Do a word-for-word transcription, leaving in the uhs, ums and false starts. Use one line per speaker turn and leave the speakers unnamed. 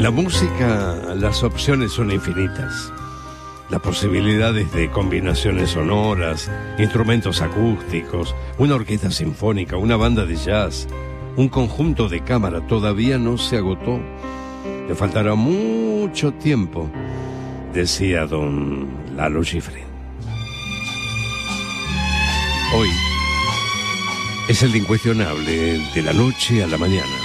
En la música las opciones son infinitas. Las posibilidades de combinaciones sonoras, instrumentos acústicos, una orquesta sinfónica, una banda de jazz, un conjunto de cámara todavía no se agotó. Le faltará mucho tiempo, decía don Lalo Schifrin. Hoy es el incuestionable de la noche a la mañana.